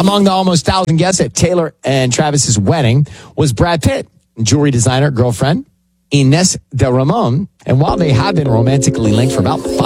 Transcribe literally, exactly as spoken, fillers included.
Among the almost thousand guests at Taylor and Travis's wedding was Brad Pitt, jewelry designer girlfriend Ines de Ramon. And while they have been romantically linked for about five